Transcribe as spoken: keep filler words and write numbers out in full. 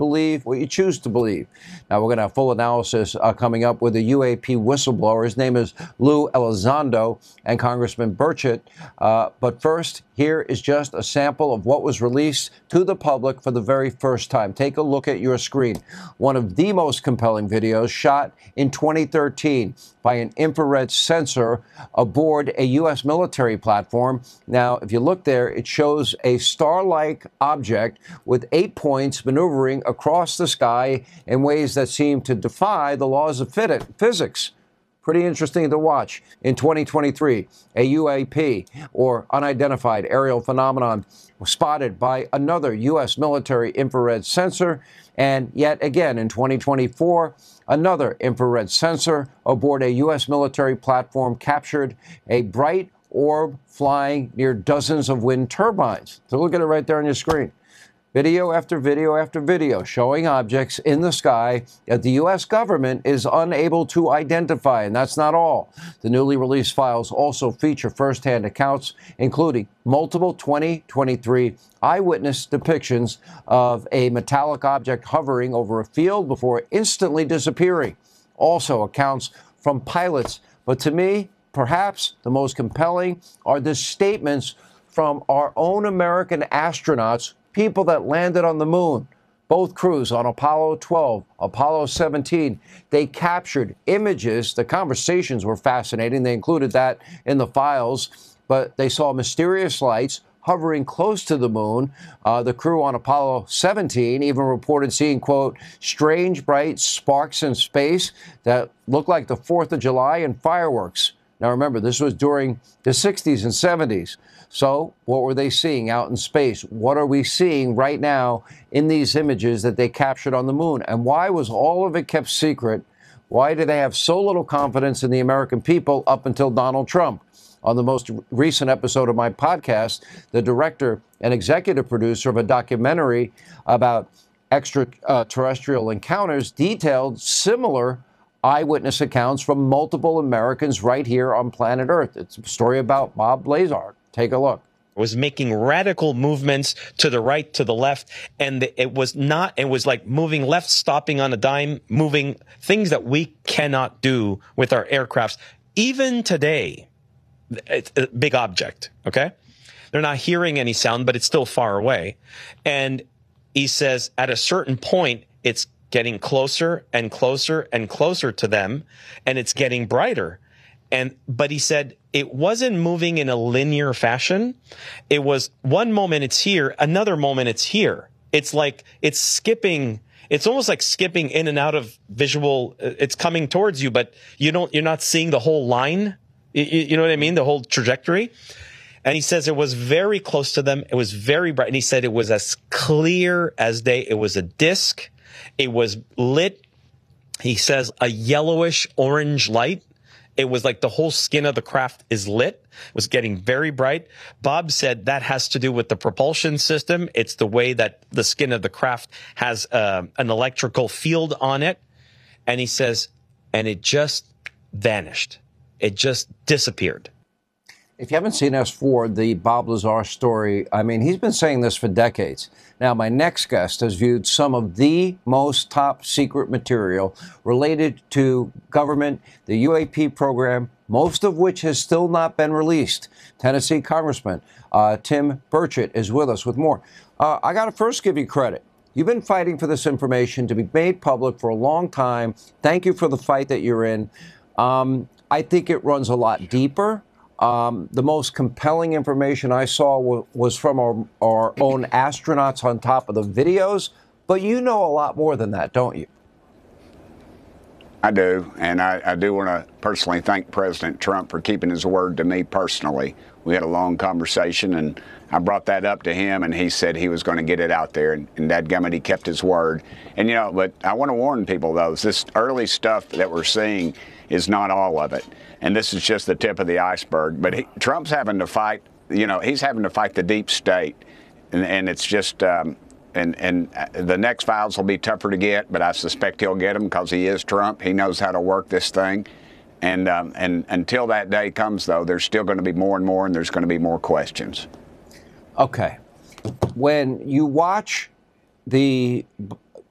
believe what you choose to believe. Now, we're going to have full analysis uh, coming up with a U A P whistleblower. His name is Lou Elizondo and Congressman Burchett. Uh, but first, here is just a sample of what was released to the public for the very first time. Take a look at your screen. One of the most compelling videos shot in twenty thirteen by an infrared sensor aboard a U S military platform. Now, if you look there, it shows a star-like object with eight points maneuvering across the sky in ways that seem to defy the laws of physics. Pretty interesting to watch. In twenty twenty-three, a U A P, or unidentified aerial phenomenon, was spotted by another U S military infrared sensor. And yet again, in twenty twenty-four, another infrared sensor aboard a U S military platform captured a bright orb flying near dozens of wind turbines. So look at it right there on your screen. Video after video after video showing objects in the sky that the U S government is unable to identify. And that's not all. The newly released files also feature firsthand accounts, including multiple twenty twenty-three eyewitness depictions of a metallic object hovering over a field before instantly disappearing. Also accounts from pilots. But to me, perhaps the most compelling are the statements from our own American astronauts, people that landed on the moon. Both crews on Apollo twelve, Apollo seventeen, they captured images. The conversations were fascinating. They included that in the files, but they saw mysterious lights hovering close to the moon. Uh, the crew on Apollo seventeen even reported seeing, quote, strange bright sparks in space that looked like the fourth of July and fireworks. Now, remember, this was during the sixties and seventies. So what were they seeing out in space? What are we seeing right now in these images that they captured on the moon? And why was all of it kept secret? Why do they have so little confidence in the American people up until Donald Trump? On the most recent episode of my podcast, the director and executive producer of a documentary about extraterrestrial encounters detailed similar eyewitness accounts from multiple Americans right here on planet Earth. It's a story about Bob Lazar. Take a look. Was making radical movements to the right, to the left, and it was not, it was like moving left, stopping on a dime, moving things that we cannot do with our aircrafts. Even today, it's a big object, okay? They're not hearing any sound, but it's still far away. And he says at a certain point, it's getting closer and closer and closer to them, and it's getting brighter. And, but he said it wasn't moving in a linear fashion. It was one moment it's here, another moment it's here. It's like, it's skipping. It's almost like skipping in and out of visual. It's coming towards you, but you don't, you're not seeing the whole line. You, you know what I mean? The whole trajectory. And he says it was very close to them. It was very bright. And he said it was as clear as day. It was a disc. It was lit. He says a yellowish orange light. It was like the whole skin of the craft is lit. It was getting very bright. Bob said that has to do with the propulsion system. It's the way that the skin of the craft has uh, an electrical field on it. And he says, and it just vanished. It just disappeared. If you haven't seen S four, the Bob Lazar story, I mean, he's been saying this for decades. Now, my next guest has viewed some of the most top secret material related to government, the U A P program, most of which has still not been released. Tennessee Congressman uh, Tim Burchett is with us with more. Uh, I got to first give you credit. You've been fighting for this information to be made public for a long time. Thank you for the fight that you're in. Um, I think it runs a lot deeper. Um, the most compelling information I saw w- was from our, our own astronauts on top of the videos. But you know a lot more than that, don't you? I do. And I, I do want to personally thank President Trump for keeping his word to me personally. We had a long conversation, and I brought that up to him, and he said he was going to get it out there. And, and dadgummit, he kept his word. And, you know, but I want to warn people, though, this early stuff that we're seeing is not all of it. And this is just the tip of the iceberg. But he, Trump's having to fight, you know, he's having to fight the deep state. And, and it's just, um, and, and the next files will be tougher to get, but I suspect he'll get them because he is Trump. He knows how to work this thing. And, um, and until that day comes, though, there's still going to be more and more, and there's going to be more questions. Okay. When you watch the